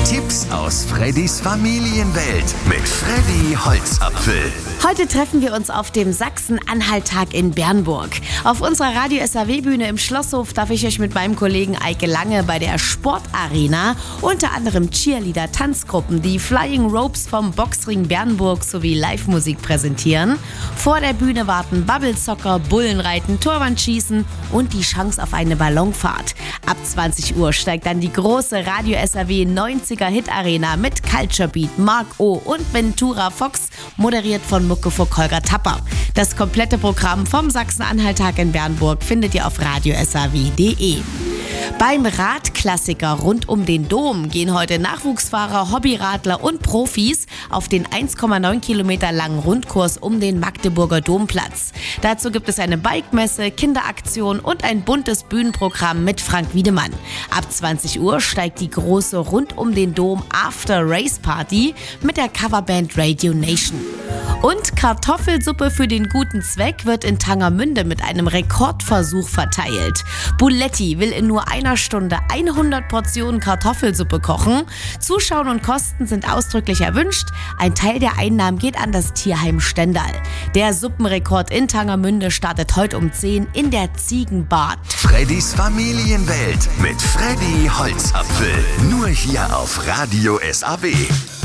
Tipps aus Freddys Familienwelt mit Freddy Holzapfel. Heute treffen wir uns auf dem Sachsen-Anhalt-Tag in Bernburg. Auf unserer Radio-SAW-Bühne im Schlosshof darf ich euch mit meinem Kollegen Eike Lange bei der Sportarena unter anderem Cheerleader, Tanzgruppen, die Flying Ropes vom Boxring Bernburg sowie Live-Musik präsentieren. Vor der Bühne warten Bubblezocker, Bullenreiten, Torwandschießen und die Chance auf eine Ballonfahrt. Ab 20 Uhr steigt dann die große Radio-SAW 90er Hit-Arena mit Culture Beat, Mark O. und Ventura Fox, moderiert von Muckefuck Holger Tapper. Das komplette Programm vom Sachsen-Anhalt-Tag in Bernburg findet ihr auf radiosaw.de. Beim Radklassiker rund um den Dom gehen heute Nachwuchsfahrer, Hobbyradler und Profis auf den 1,9 Kilometer langen Rundkurs um den Magdeburger Domplatz. Dazu gibt es eine Bikemesse, Kinderaktion und ein buntes Bühnenprogramm mit Frank Wiedemann. Ab 20 Uhr steigt die große rund um den Dom After Race Party mit der Coverband Radio Nation. Und Kartoffelsuppe für den guten Zweck wird in Tangermünde mit einem Rekordversuch verteilt. Buletti will in nur einer Stunde 100 Portionen Kartoffelsuppe kochen. Zuschauen und Kosten sind ausdrücklich erwünscht. Ein Teil der Einnahmen geht an das Tierheim Stendal. Der Suppenrekord in Tangermünde startet heute um 10 in der Ziegenbad. Freddys Familienwelt mit Freddy Holzapfel. Nur hier auf Radio SAW.